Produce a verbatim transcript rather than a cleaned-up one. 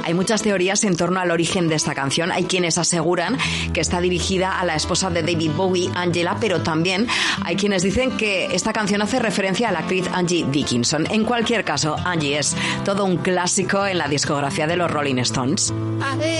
Hay muchas teorías en torno al origen de esta canción. Hay quienes aseguran que está dirigida a la esposa de David Bowie, Angela, pero también hay quienes dicen que esta canción hace referencia a la actriz Angie Dickinson. En cualquier caso, Angie es todo un clásico en la discografía de los Rolling Stones.